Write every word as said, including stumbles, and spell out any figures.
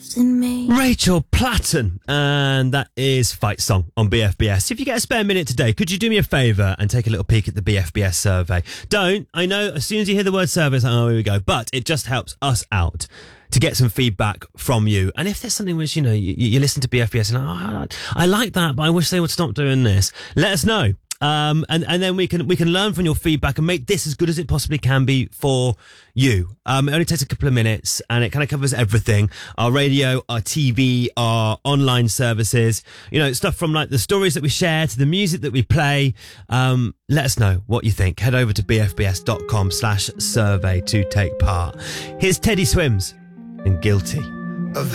in me. Rachel Platten, and that is Fight Song on B F B S. If you get a spare minute today, could you do me a favour and take a little peek at the B F B S survey? Don't, I know, as soon as you hear the word survey, it's like, oh, here we go. But it just helps us out to get some feedback from you. And if there's something which, you know, you, you listen to B F B S and, oh, I like that, but I wish they would stop doing this, let us know. Um, and, and then we can, we can learn from your feedback and make this as good as it possibly can be for you. Um, it only takes a couple of minutes and it kind of covers everything. Our radio, our T V, our online services, you know, stuff from like the stories that we share to the music that we play. Um, let us know what you think. Head over to bfbs.com slash survey to take part. Here's Teddy Swims and Guilty.